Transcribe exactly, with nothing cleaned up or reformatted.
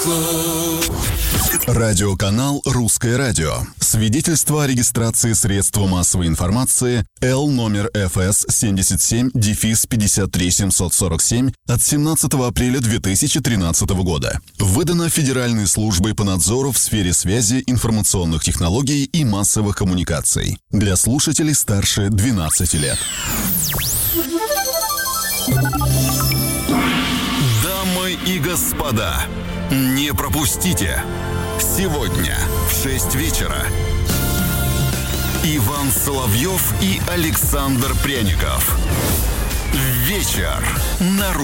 Радиоканал «Русское радио». Свидетельство о регистрации средства массовой информации Л номер эф эс семьдесят семь пятьдесят три семьсот сорок семь от семнадцатого апреля две тысячи тринадцатого года. Выдано Федеральной службой по надзору в сфере связи, информационных технологий и массовых коммуникаций. Для слушателей старше двенадцати лет. Дамы и господа, не пропустите! Сегодня в шесть вечера Иван Соловьев и Александр Пряников. Вечер на